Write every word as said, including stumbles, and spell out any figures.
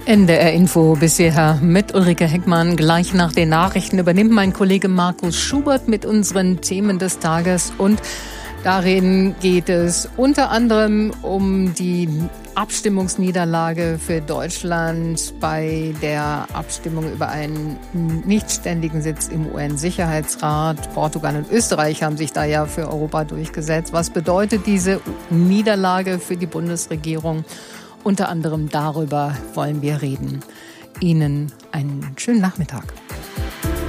N D R Info bisher mit Ulrike Heckmann. Gleich nach den Nachrichten übernimmt mein Kollege Markus Schubert mit unseren Themen des Tages. Und darin geht es unter anderem um die Abstimmungsniederlage für Deutschland bei der Abstimmung über einen nichtständigen Sitz im U N-Sicherheitsrat. Portugal und Österreich haben sich da ja für Europa durchgesetzt. Was bedeutet diese Niederlage für die Bundesregierung? Unter anderem darüber wollen wir reden. Ihnen einen schönen Nachmittag.